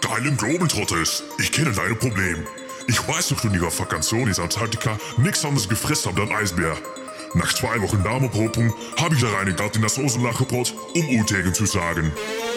geilen Globetrotters, ich kenne dein Problem. Ich weiß noch, du in ihrer Vakantion in Antarktika nichts anderes gefressen habt als Eisbär. Nach 2 Wochen Darmopopung habe ich da rein in das Osenlachgebrot, um Utegen zu sagen.